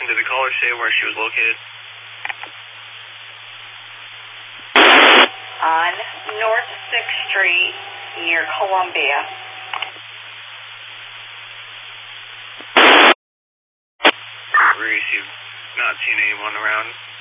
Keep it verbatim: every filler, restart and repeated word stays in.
And did the caller say where she was located? On North sixth Street near Columbia. Reese, you've not seen anyone around?